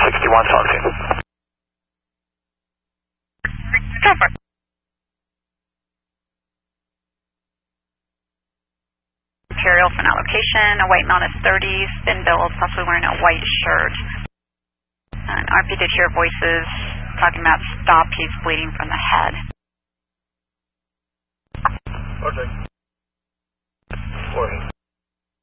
61 talk to. Imperial for an allocation, a white male in his 30s, thin build, possibly wearing a white shirt. And RP did hear voices talking about stop, he's bleeding from the head. Okay. Morning.